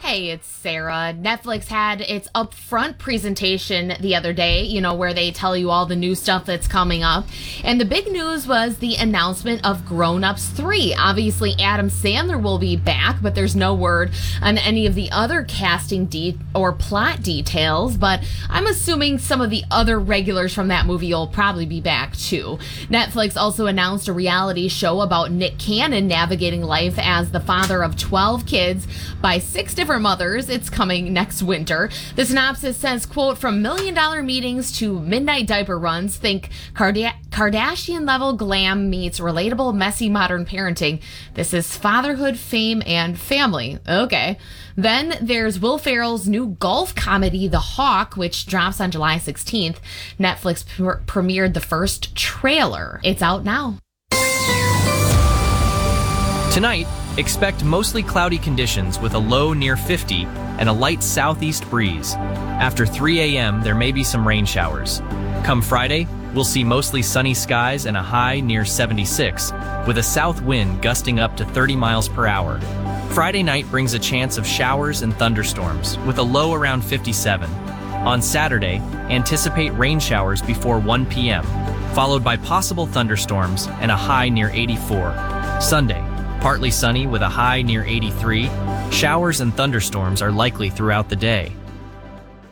Hey, it's Sarah. Netflix had its upfront presentation the other day, where they tell you all the new stuff that's coming up. And the big news was the announcement of Grown Ups 3. Obviously, Adam Sandler will be back, but there's no word on any of the other casting or plot details. But I'm assuming some of the other regulars from that movie will probably be back too. Netflix also announced a reality show about Nick Cannon navigating life as the father of 12 kids by 6 different mothers. It's coming next winter. The synopsis says, quote, from million-dollar meetings to midnight diaper runs, think Kardashian-level glam meets relatable, messy modern parenting. This is fatherhood, fame, and family. Okay. Then there's Will Ferrell's new golf comedy, The Hawk, which drops on July 16th. Netflix premiered the first trailer. It's out now. Tonight, expect mostly cloudy conditions with a low near 50 and a light southeast breeze. After 3 a.m., there may be some rain showers. Come Friday, we'll see mostly sunny skies and a high near 76, with a south wind gusting up to 30 miles per hour. Friday night brings a chance of showers and thunderstorms, with a low around 57. On Saturday, anticipate rain showers before 1 p.m., followed by possible thunderstorms and a high near 84. Sunday, partly sunny with a high near 83. Showers and thunderstorms are likely throughout the day.